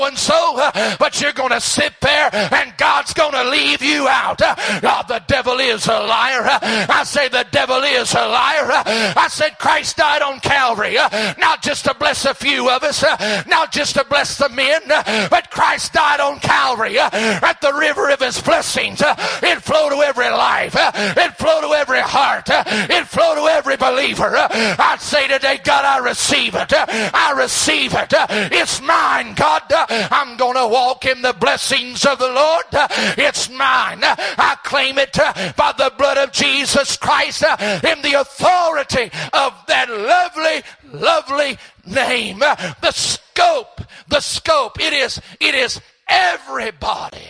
and so, but you're going to sit there and God's going to leave you out. The devil is a liar. I say the devil is a liar. I said Christ died on Calvary, not just to bless a few of us, not just to bless the men, but Christ died on Calvary at the river of his blessings. It flowed to every life. It flowed to every heart. It flowed to every believer. I say today, God, I receive it. I receive it. It's mine, God. I'm going to walk in the blessings of the Lord. It's mine. I claim it by the blood of Jesus Christ in the authority of that lovely, lovely name. The scope, it is everybody.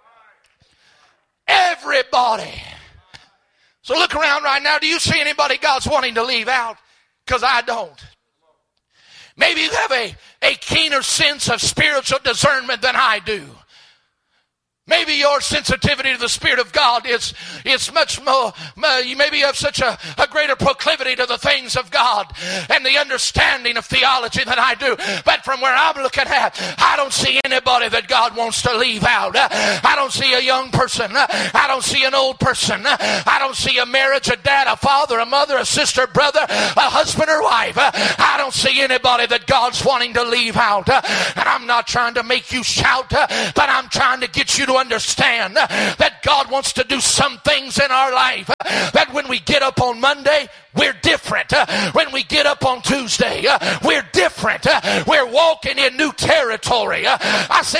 Everybody. So look around right now. Do you see anybody God's wanting to leave out? Because I don't. Maybe you have a keener sense of spiritual discernment than I do. Maybe your sensitivity to the Spirit of God is much more, maybe you have such a greater proclivity to the things of God and the understanding of theology than I do. But from where I'm looking at, I don't see anybody that God wants to leave out. I don't see a young person. I don't see an old person. I don't see a marriage, a dad, a father, a mother, a sister, brother, a husband or wife. I don't see anybody that God's wanting to leave out. And I'm not trying to make you shout, but I'm trying to get you to understand that God wants to do some things in our life, that when we get up on Monday, we're different. When we get up on Tuesday, we're different. We're walking in new territory. I said